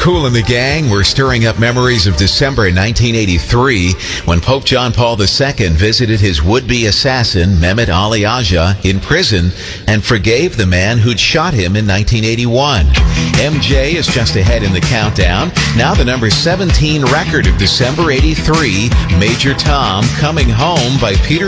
Kool and the gang were stirring up memories of December 1983 when Pope John Paul II visited his would-be assassin, Mehmet Ali Agca, in prison and forgave the man who'd shot him in 1981. MJ is just ahead in the countdown. Now the number 17 record of December 83, Major Tom, Coming Home by Peter